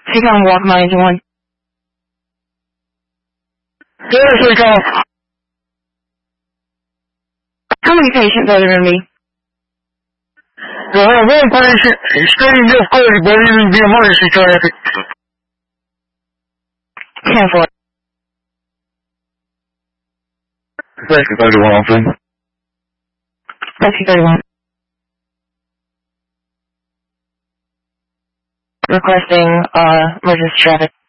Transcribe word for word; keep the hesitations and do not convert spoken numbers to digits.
Take on walk ninety-one. Seriously, Tom. How many patients are there in me? You have one patient. He's staying difficulty, but he's in the emergency traffic. ten four. Rescue thirty-one, I'm saying. Rescue thirty-one. Requesting, uh, emergency traffic.